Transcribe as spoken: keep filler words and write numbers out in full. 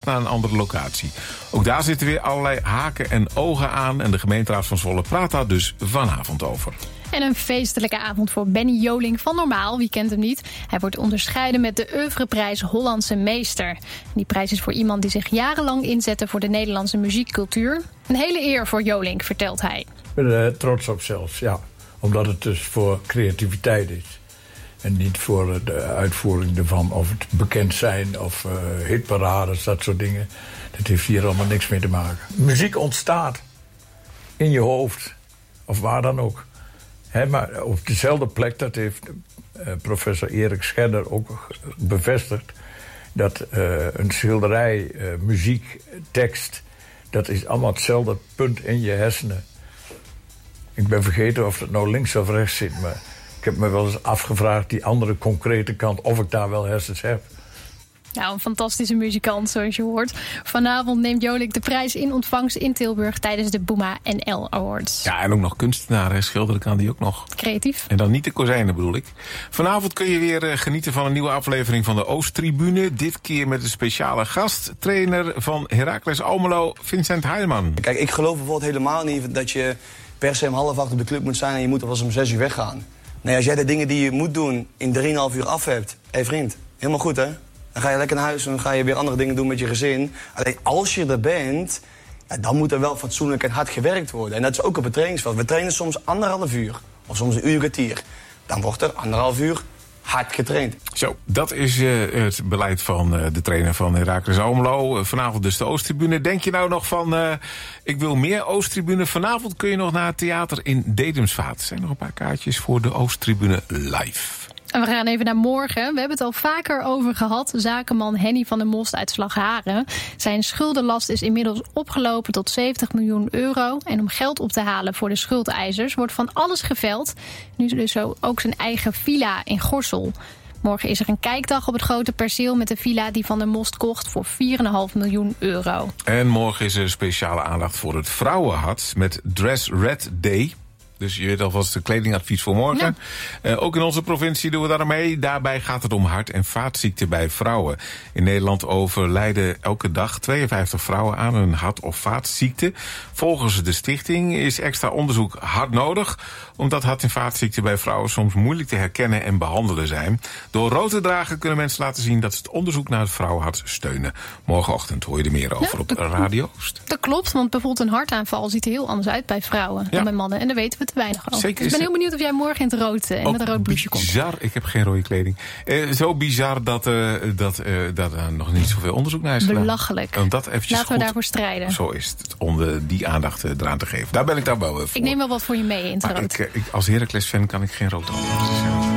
naar een andere locatie. Ook daar zitten weer allerlei haken en ogen aan. En de gemeenteraad van Zwolle praat daar dus vanavond over. En een feestelijke avond voor Benny Joling van Normaal. Wie kent hem niet? Hij wordt onderscheiden met de Oeuvreprijs Hollandse Meester. Die prijs is voor iemand die zich jarenlang inzette voor de Nederlandse muziekcultuur. Een hele eer voor Joling, vertelt hij. Ik ben er trots op zelfs, ja. Omdat het dus voor creativiteit is. En niet voor de uitvoering ervan, of het bekend zijn of uh, hitparades, dat soort dingen. Dat heeft hier allemaal niks mee te maken. Muziek ontstaat in je hoofd, of waar dan ook. He, maar op dezelfde plek, dat heeft uh, professor Erik Scherder ook bevestigd... dat uh, een schilderij, uh, muziek, tekst... dat is allemaal hetzelfde punt in je hersenen. Ik ben vergeten of het nou links of rechts zit... maar ik heb me wel eens afgevraagd, die andere concrete kant... of ik daar wel hersens heb. Nou, een fantastische muzikant, zoals je hoort. Vanavond neemt Joling de prijs in ontvangst in Tilburg... tijdens de Boema N L Awards. Ja, en ook nog kunstenaar, hè? Schilderen kan die ook nog. Creatief. En dan niet de kozijnen, bedoel ik. Vanavond kun je weer uh, genieten van een nieuwe aflevering van de Oosttribune. Dit keer met een speciale gast. Trainer van Heracles Almelo, Vincent Heilman. Kijk, ik geloof bijvoorbeeld helemaal niet dat je per se om half acht op de club moet zijn... en je moet alvast om zes uur weggaan. Nee, als jij de dingen die je moet doen in drieënhalf uur af hebt... hé hey vriend, helemaal goed, hè? Dan ga je lekker naar huis en dan ga je weer andere dingen doen met je gezin. Alleen als je er bent, ja, dan moet er wel fatsoenlijk en hard gewerkt worden. En dat is ook op het trainingsveld. We trainen soms anderhalf uur, of soms een uur kwartier. Dan wordt er anderhalf uur hard getraind. Zo, dat is uh, het beleid van uh, de trainer van Heracles Almelo. Uh, vanavond dus de Oosttribune. Denk je nou nog van, uh, ik wil meer Oosttribune? Vanavond kun je nog naar het theater in Dedemsvaart. Er zijn nog een paar kaartjes voor de Oosttribune live. En we gaan even naar morgen. We hebben het al vaker over gehad. Zakenman Henny van der Most uit Slagharen. Zijn schuldenlast is inmiddels opgelopen tot zeventig miljoen euro. En om geld op te halen voor de schuldeisers wordt van alles geveld. Nu is er dus ook zijn eigen villa in Gorssel. Morgen is er een kijkdag op het grote perceel met de villa die Van der Most kocht voor vier komma vijf miljoen euro. En morgen is er speciale aandacht voor het Vrouwenhart met Dress Red Day. Dus je weet alvast de kledingadvies voor morgen. Ja. Uh, ook in onze provincie doen we daar mee. Daarbij gaat het om hart- en vaatziekten bij vrouwen. In Nederland overlijden elke dag tweeënvijftig vrouwen aan een hart- of vaatziekte. Volgens de stichting is extra onderzoek hard nodig, omdat hart- en vaatziekten bij vrouwen soms moeilijk te herkennen en behandelen zijn. Door rood te dragen kunnen mensen laten zien dat ze het onderzoek naar het vrouwenhart steunen. Morgenochtend hoor je er meer over ja, op Radio Oost. Dat klopt, want bijvoorbeeld een hartaanval ziet er heel anders uit bij vrouwen ja. dan bij mannen. En daar weten we te weinig over. Zeker, dus ik ben heel benieuwd of jij morgen in het rood en met een rood blouseje komt. Bizar, ik heb geen rode kleding. Uh, zo bizar dat uh, dat, uh, dat er nog niet zoveel onderzoek naar is gedaan. Belachelijk. Om dat eventjes Laten we goed, daarvoor strijden. Zo is het, om de, die aandacht uh, eraan te geven. Daar ben ik daar wel uh, voor. Ik neem wel wat voor je mee in het maar rood. Ik, uh, ik, als Heracles-fan kan ik geen rood aan.